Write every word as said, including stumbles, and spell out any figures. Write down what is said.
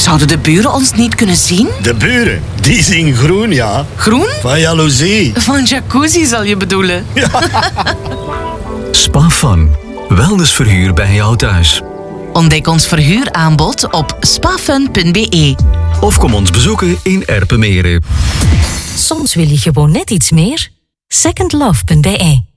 Zouden de buren ons niet kunnen zien? De buren, die zien groen, ja. Groen? Van jaloezie. Van jacuzzi zal je bedoelen. Ja. Spa Fun. Wellnessverhuur bij jou thuis. Ontdek ons verhuuraanbod op spafun punt be. Of kom ons bezoeken in Erpenmeren. Soms wil je gewoon net iets meer. second love punt be